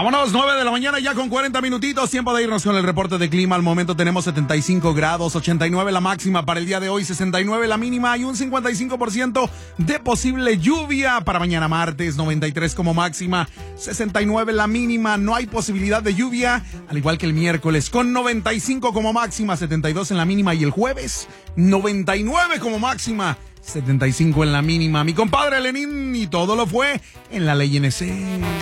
Vámonos, 9 de la mañana ya con 40 minutitos. Tiempo de irnos con el reporte de clima. Al momento tenemos 75 grados, 89 la máxima para el día de hoy, 69 la mínima y un 55% de posible lluvia para mañana martes, 93 como máxima, 69 la mínima. No hay posibilidad de lluvia, al igual que el miércoles, con 95 como máxima, 72 en la mínima, y el jueves, 99 como máxima, 75 en la mínima. Mi compadre Lenín, y todo lo fue en la Ley NC.